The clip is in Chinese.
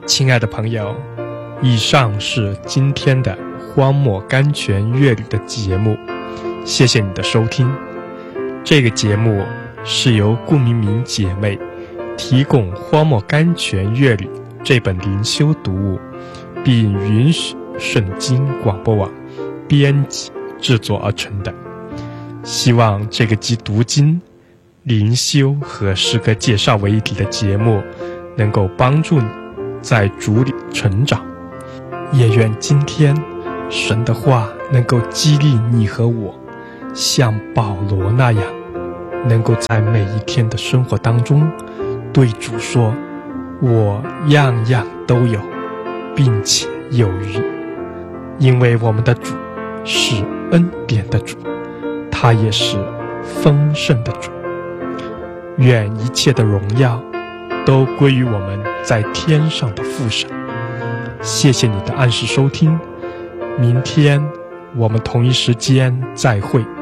亲爱的朋友，以上是今天的荒漠甘泉乐旅的节目，谢谢你的收听。这个节目是由顾明明姐妹提供荒漠甘泉乐旅这本灵修读物，并允许圣经广播网编辑制作而成的。希望这个集读经、灵修和诗歌介绍为一体的节目能够帮助你在主里成长，也愿今天神的话能够激励你和我，像保罗那样，能够在每一天的生活当中对主说，我样样都有，并且有余。因为我们的主是恩典的主，他也是丰盛的主。愿一切的荣耀都归于我们在天上的父神。谢谢你的按时收听，明天我们同一时间再会。